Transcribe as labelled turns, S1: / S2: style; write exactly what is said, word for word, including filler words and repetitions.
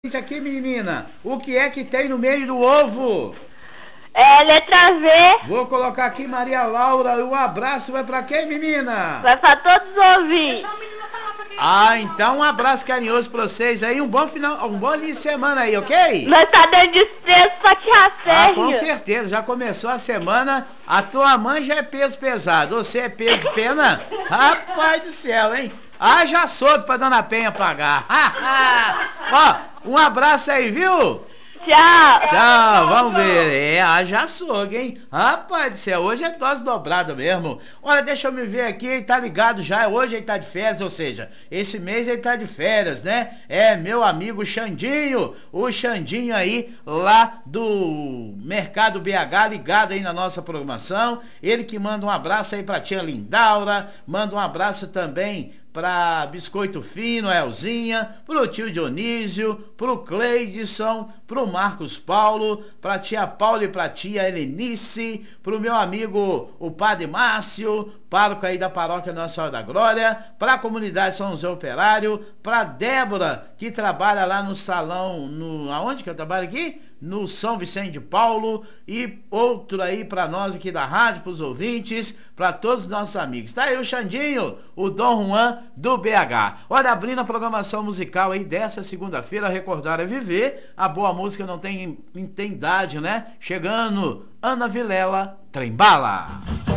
S1: Aqui, menina, o que é que tem no meio do ovo?
S2: É, letra V.
S1: Vou colocar aqui Maria Laura e o abraço vai pra quem, menina?
S2: Vai pra todos os ouvintes.
S1: Ah, então um abraço carinhoso pra vocês aí, um bom final, um bom início de semana aí, ok?
S2: Nós tá dando desprezo pra tia Sérgio.
S1: Ah, com certeza, já começou a semana, a tua mãe já é peso pesado, você é peso pena? Rapaz do céu, hein? Haja solto pra Dona Penha pagar. Ó, um abraço aí, viu?
S2: Tchau.
S1: Tchau, vamos ver. É, haja açougue, hein? Rapaz do céu, hoje é dose dobrada mesmo. Olha, deixa eu me ver aqui, ele tá ligado já. Hoje ele tá de férias, ou seja, esse mês ele tá de férias, né? É, meu amigo Xandinho, o Xandinho aí, lá do Mercado B H, ligado aí na nossa programação. Ele que manda um abraço aí pra tia Lindaura, manda um abraço também pra Biscoito Fino, Elzinha, pro tio Dionísio, pro Cleidson, pro Marcos Paulo, pra tia Paula e pra tia Helenice, pro meu amigo o Padre Márcio, pároco aí da paróquia Nossa Senhora da Glória, pra comunidade São José Operário, pra Débora, que trabalha lá no salão, no, aonde que eu trabalho aqui? No São Vicente de Paulo, e outro aí pra nós aqui da rádio, pros ouvintes, pra todos os nossos amigos. Tá aí o Xandinho, o Dom Juan do B H. Olha, abrindo a programação musical aí dessa segunda-feira, Recordar é Viver, a boa música não tem, tem idade, né? Chegando, Ana Vilela, Trembala.